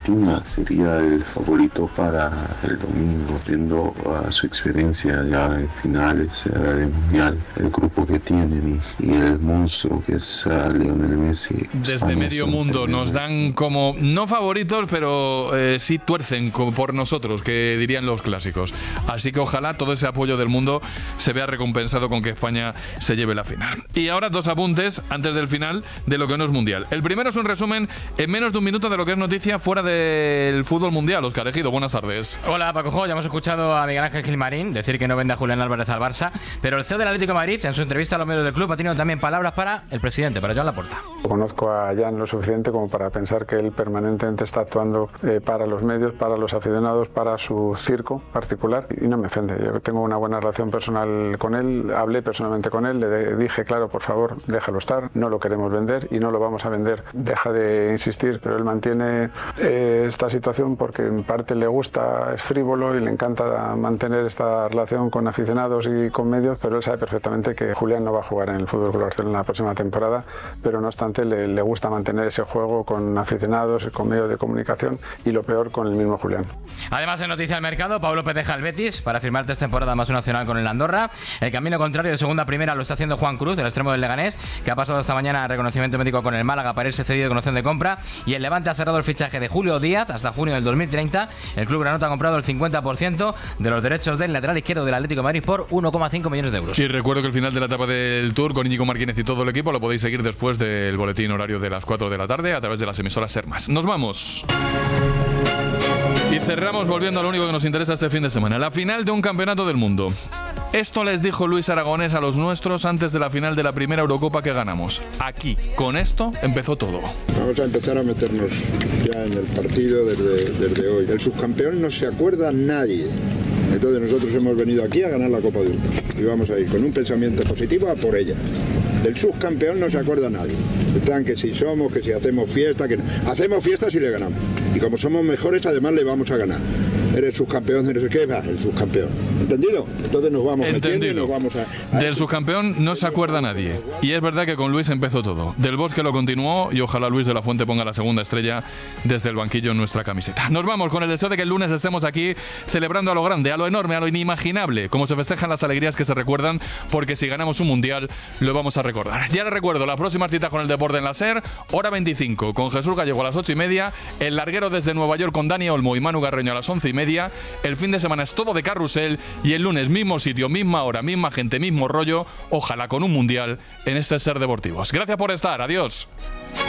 Argentina sería el favorito para el domingo, viendo su experiencia ya en finales de Mundial, el grupo que tienen y el monstruo que es Lionel Messi. Desde España medio mundo nos dan como, no favoritos, pero sí tuercen como por nosotros, que dirían los clásicos. Así que ojalá todo ese apoyo del mundo se vea recompensado con que España se lleve la final. Y ahora dos apuntes antes del final de lo que no es mundial. El primero es un resumen en menos de un minuto de lo que es noticia fuera del fútbol mundial. Óscar Ejido, buenas tardes. Hola Paco, ya hemos escuchado a Miguel Ángel Gilmarín decir que no vende a Julián Álvarez al Barça, pero el CEO del Atlético de Madrid, en su entrevista a los medios del club, ha tenido también palabras para el presidente, para Joan Laporta. Conozco a Jan lo suficiente como para pensar que él permanentemente está actuando para los medios, para los aficionados, para su circo particular, y no me ofende. Yo tengo una buena relación personal con él, hablé personalmente con él, le dije, claro, por favor, déjalo estar, no lo queremos vender y no lo vamos a vender. Deja de insistir, pero él mantiene esta situación porque en parte le gusta, es frívolo y le encanta mantener esta relación con aficionados y con medios, pero él sabe perfectamente que Julián no va a jugar en el FC Barcelona la próxima temporada, pero no obstante le gusta mantener ese juego con aficionados, con medios de comunicación y lo peor con el mismo Julián. Además, en noticia del mercado, Pau López deja el Betis para firmar 3 temporadas más una nacional con el Andorra. El camino contrario de segunda a primera lo está haciendo Juan Cruz, del extremo del Leganés, que ha pasado esta mañana a reconocimiento médico con el Málaga para irse cedido con opción de compra, y el Levante ha cerrado el fichaje de Julio Díaz hasta junio del 2030. El club granota ha comprado el 50% de los derechos del lateral izquierdo del Atlético de Madrid por 1,5 millones de euros. Y recuerdo que el final de la etapa del Tour con Íñigo Martínez y todo el equipo lo podéis seguir después del boletín horario de las 4 de la tarde a través de las emisoras Ser Más. Nos vamos. Y cerramos volviendo a lo único que nos interesa este fin de semana, la final de un campeonato del mundo. Esto les dijo Luis Aragonés a los nuestros antes de la final de la primera Eurocopa que ganamos. Aquí, con esto, empezó todo. Vamos a empezar a meternos ya en el partido desde hoy. El subcampeón no se acuerda nadie. Entonces nosotros hemos venido aquí a ganar la Copa del Mundo. Y vamos a ir con un pensamiento positivo a por ella. Del subcampeón no se acuerda nadie. Están que si somos, que si hacemos fiesta, que no. Hacemos fiesta si le ganamos. Y como somos mejores, además le vamos a ganar. Eres subcampeón de no sé qué, va, el subcampeón. ¿Entendido? Entonces nos vamos metiendo y nos vamos a... Del subcampeón no se acuerda nadie. Y es verdad que con Luis empezó todo. Del Bosque lo continuó y ojalá Luis de la Fuente ponga la segunda estrella desde el banquillo en nuestra camiseta. Nos vamos con el deseo de que el lunes estemos aquí celebrando a lo grande, a lo enorme, a lo inimaginable, como se festejan las alegrías que se recuerdan, porque si ganamos un mundial lo vamos a recordar. Ya les recuerdo, la próxima cita con el deporte en la SER, hora 25, con Jesús Gallego a las 8:30, el larguero desde Nueva York con Dani Olmo y Manu Garreño a las 11:30. El fin de semana es todo de carrusel y el lunes mismo sitio, misma hora, misma gente, mismo rollo, ojalá con un mundial en este Ser Deportivos. Gracias por estar, adiós.